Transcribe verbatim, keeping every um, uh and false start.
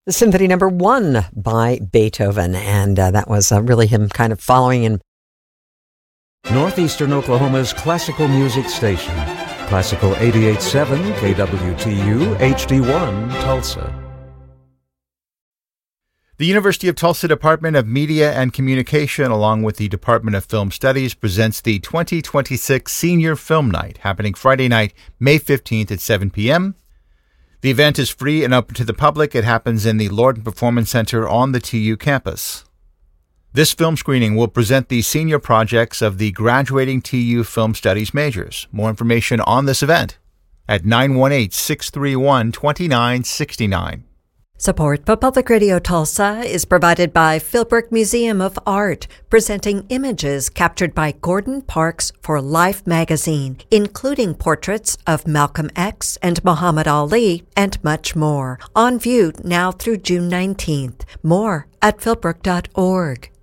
the Symphony Number One by Beethoven, and uh, that was uh, really him kind of following in Northeastern Oklahoma's classical music station, Classical eighty-eight point seven K W T U H D one Tulsa. The University of Tulsa Department of Media and Communication, along with the Department of Film Studies, presents the twenty twenty-six Senior Film Night, happening Friday night, May fifteenth at seven p.m. The event is free and open to the public. It happens in the Lorton Performance Center on the T U campus. This film screening will present the senior projects of the graduating T U Film Studies majors. More information on this event at nine one eight, six three one, two nine six nine. Support for Public Radio Tulsa is provided by Philbrook Museum of Art, presenting images captured by Gordon Parks for Life magazine, including portraits of Malcolm X and Muhammad Ali, and much more. On view now through June nineteenth. More at philbrook dot org.